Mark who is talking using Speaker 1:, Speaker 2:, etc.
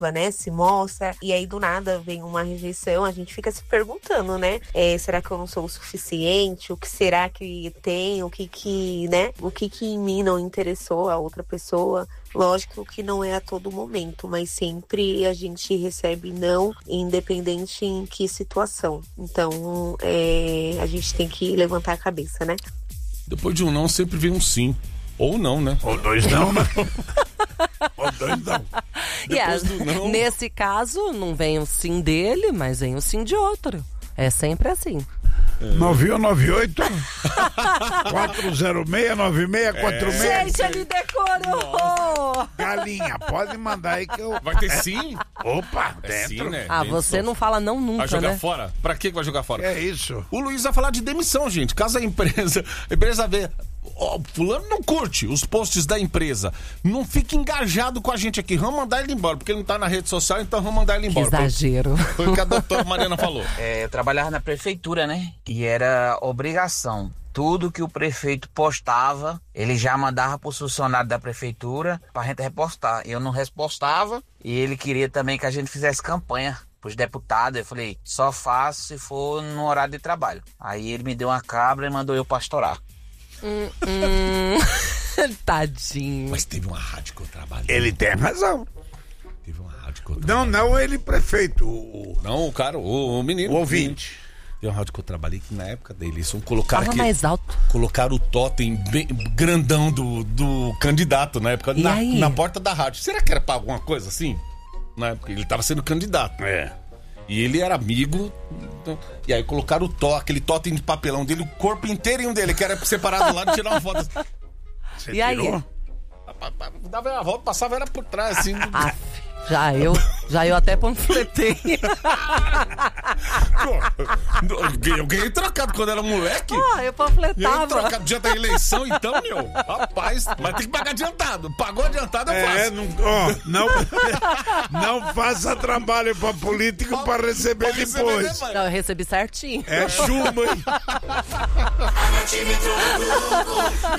Speaker 1: né? Se mostra, e aí do nada vem uma rejeição, a gente fica se perguntando, né? Será que eu não sou o suficiente? O que será que tem? O que em mim não interessou a outra pessoa? Lógico que não é a todo momento, mas sempre a gente recebe não, independente em que situação. Então, a gente tem que levantar a cabeça, né?
Speaker 2: Depois de um não, sempre vem um sim. Ou não, né?
Speaker 3: Ou dois não, né? Ou dois não.
Speaker 2: Depois do não...
Speaker 4: Nesse caso, não vem o sim dele, mas vem o sim de outro. É sempre assim.
Speaker 3: 9198 406-9646.
Speaker 4: Gente, ele decorou!
Speaker 3: Galinha, pode mandar aí que eu...
Speaker 2: Vai ter sim?
Speaker 3: Opa, dentro.
Speaker 2: Sim, né?
Speaker 4: Você não fala não nunca,
Speaker 2: vai jogar
Speaker 4: né?
Speaker 2: fora? Pra que vai jogar fora?
Speaker 3: É isso.
Speaker 2: O Luiz vai falar de demissão, gente. Caso a empresa vê... fulano não curte os posts da empresa, não fica engajado com a gente aqui, vamos mandar ele embora, porque ele não tá na rede social, então vamos mandar ele embora.
Speaker 4: Que exagero.
Speaker 2: Foi o que a doutora Mariana falou.
Speaker 5: Eu trabalhava na prefeitura, né? E era obrigação. Tudo que o prefeito postava, ele já mandava pro funcionário da prefeitura pra gente repostar. Eu não repostava e ele queria também que a gente fizesse campanha pros deputados. Eu falei, só faço se for no horário de trabalho. Aí ele me deu uma cabra e mandou eu pastorar.
Speaker 4: Tadinho.
Speaker 2: Mas teve uma rádio que eu trabalhei.
Speaker 3: Ele tem razão.
Speaker 2: Teve uma rádio que eu trabalhei.
Speaker 3: Não ele prefeito.
Speaker 2: Não, o cara, o menino.
Speaker 3: O ouvinte.
Speaker 2: Tem uma rádio que eu trabalhei que na época da eleição colocaram
Speaker 4: Fala mais alto.
Speaker 2: Colocaram o totem bem grandão do candidato na época, na porta da rádio. Será que era pra alguma coisa assim? Na época ele tava sendo candidato. E ele era amigo. E aí colocaram aquele totem de papelão dele, o corpo inteirinho dele, que era separado lá de tirar uma foto.
Speaker 3: Você
Speaker 4: e
Speaker 3: tirou?
Speaker 4: aí?
Speaker 2: Dava a volta, passava era por trás, assim.
Speaker 4: Já eu até panfletei.
Speaker 2: Eu ganhei trocado quando era moleque.
Speaker 4: Eu panfletava.
Speaker 2: Ganhei trocado dia da eleição, então, meu. Rapaz, mas tem que pagar adiantado. Pagou adiantado, eu faço.
Speaker 3: Não faça trabalho pra político pra receber depois.
Speaker 4: Não, eu recebi certinho.
Speaker 3: É chumbo, hein?